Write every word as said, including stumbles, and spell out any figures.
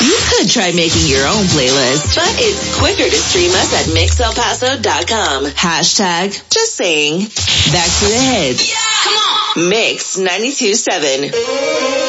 You could try making your own playlist, but it's quicker to stream us at mix el paso dot com. Hashtag just saying. Back to the hits. Yeah, come on. Mix ninety-two point seven.